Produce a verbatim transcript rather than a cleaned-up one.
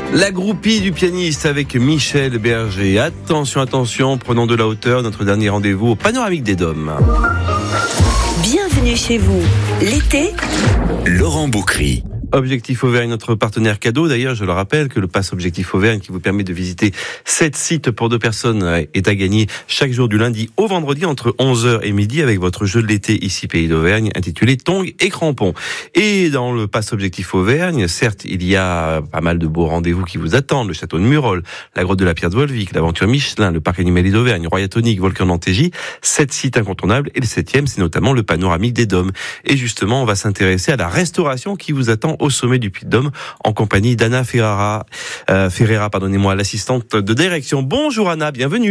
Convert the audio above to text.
La groupie du pianiste avec Michel Berger. Attention, attention, prenons de la hauteur. Notre dernier rendez-vous au Panoramique des Dômes. Bienvenue chez vous. L'été, Laurent Boucry. Objectif Auvergne, notre partenaire cadeau. D'ailleurs, je le rappelle que le pass Objectif Auvergne qui vous permet de visiter sept sites pour deux personnes est à gagner chaque jour du lundi au vendredi entre onze heures et midi avec votre jeu de l'été ici Pays d'Auvergne intitulé Tongs et Crampons. Et dans le pass Objectif Auvergne, certes, il y a pas mal de beaux rendez-vous qui vous attendent. Le château de Murol, la grotte de la Pierre de Volvic, l'aventure Michelin, le parc animalier d'Auvergne, Royatonique, Volcan d'Antégy. Sept sites incontournables et le septième, c'est notamment le Panoramique des Dômes. Et justement, on va s'intéresser à la restauration qui vous attend au sommet du Puy-de-Dôme en compagnie d'Anna Ferrara, euh, Ferreira, pardonnez-moi, l'assistante de direction. Bonjour Anna, bienvenue.